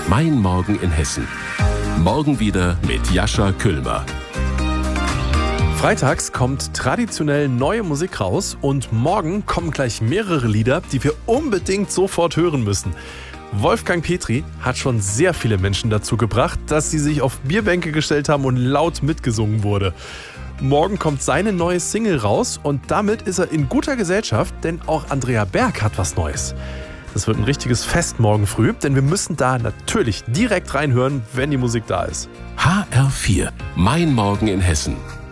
Mein Morgen in Hessen. Morgen wieder mit Jascha Küllmer. Freitags kommt traditionell neue Musik raus und morgen kommen gleich mehrere Lieder, die wir unbedingt sofort hören müssen. Wolfgang Petri hat schon sehr viele Menschen dazu gebracht, dass sie sich auf Bierbänke gestellt haben und laut mitgesungen wurde. Morgen kommt seine neue Single raus und damit ist er in guter Gesellschaft, denn auch Andrea Berg hat was Neues. Das wird ein richtiges Fest morgen früh, denn wir müssen da natürlich direkt reinhören, wenn die Musik da ist. HR4. Mein Morgen in Hessen.